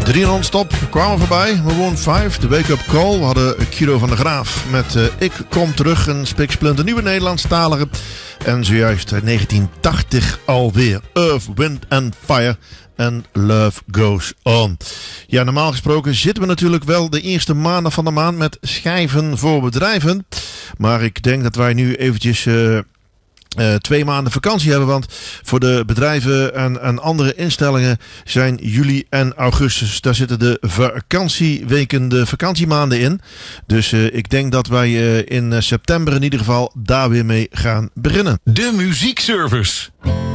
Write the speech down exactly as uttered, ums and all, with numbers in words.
Drie non-stop kwamen voorbij. Maroon vijf, de Wake Up Call. We hadden Kilo van der Graaf met uh, Ik Kom Terug. Een spiksplinter nieuwe Nederlandstalige. En zojuist negentien tachtig alweer. Earth, Wind and Fire. En Love Goes On. Ja, normaal gesproken zitten we natuurlijk wel de eerste maanden van de maand met schijven voor bedrijven. Maar ik denk dat wij nu eventjes... Uh, Uh, twee maanden vakantie hebben, want voor de bedrijven en, en andere instellingen zijn juli en augustus, daar zitten de vakantieweken, de vakantiemaanden in. Dus uh, ik denk dat wij uh, in september in ieder geval daar weer mee gaan beginnen. De muziekservice.